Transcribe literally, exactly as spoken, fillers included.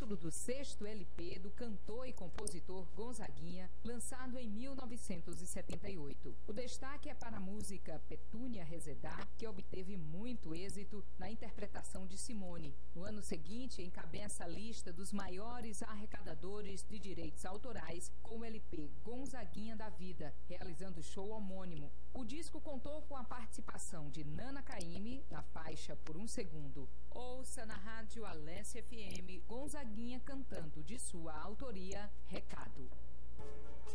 título do sexto L P do cantor e compositor Gonzaguinha, lançado em mil novecentos e setenta e oito. O destaque é para a música Petúnia Rezedá, que obteve muito êxito na interpretação de Simone. No ano seguinte, encabeça a lista dos maiores arrecadadores de direitos autorais com o L P Gonzaguinha da Vida, realizando show homônimo. O disco contou com a participação de Nana Caymmi na faixa Por um Segundo. Ouça na rádio Alessia F M Gonzaguinha cantando de sua autoria Recado.